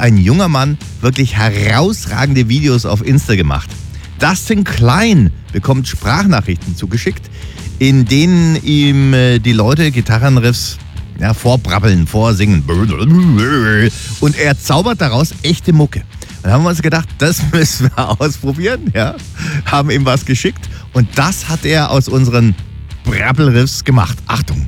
ein junger Mann wirklich herausragende Videos auf Insta gemacht. Dustin Klein bekommt Sprachnachrichten zugeschickt, in denen ihm die Leute Gitarrenriffs vorbrabbeln, vorsingen. Und er zaubert daraus echte Mucke. Dann haben wir uns gedacht, das müssen wir ausprobieren. Ja? Haben ihm was geschickt und das hat er aus unseren Brabbelriffs gemacht. Achtung!